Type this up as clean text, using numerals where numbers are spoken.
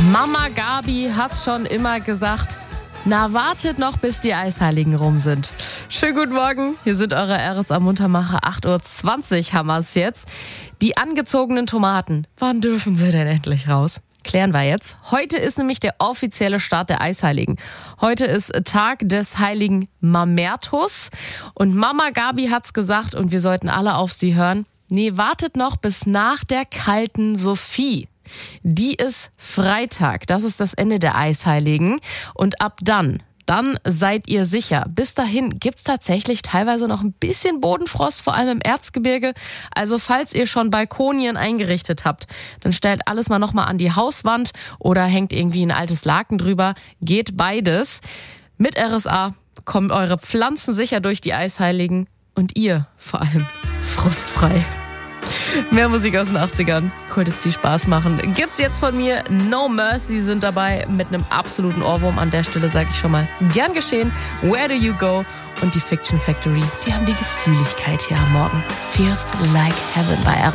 Mama Gabi hat schon immer gesagt, na wartet noch, bis die Eisheiligen rum sind. Schönen guten Morgen, hier sind eure RSA-Muntermacher, 8.20 Uhr haben wir es jetzt. Die angezogenen Tomaten, wann dürfen sie denn endlich raus? Klären wir jetzt. Heute ist nämlich der offizielle Start der Eisheiligen. Heute ist Tag des heiligen Mamertus und Mama Gabi hat's gesagt und wir sollten alle auf sie hören. Nee, wartet noch bis nach der kalten Sophie. Die ist Freitag, das ist das Ende der Eisheiligen und ab dann seid ihr sicher. Bis dahin gibt's tatsächlich teilweise noch ein bisschen Bodenfrost, vor allem im Erzgebirge. Also falls ihr schon Balkonien eingerichtet habt, dann stellt alles mal nochmal an die Hauswand oder hängt irgendwie ein altes Laken drüber. Geht beides. Mit RSA kommen eure Pflanzen sicher durch die Eisheiligen und ihr vor allem frustfrei. Mehr Musik aus den 80ern. Cooltes, die Spaß machen. Gibt's jetzt von mir. No Mercy sind dabei mit einem absoluten Ohrwurm. An der Stelle sage ich schon mal gern geschehen. Where do you go? Und die Fiction Factory, die haben die Gefühligkeit hier am Morgen. Feels like heaven bei RSA.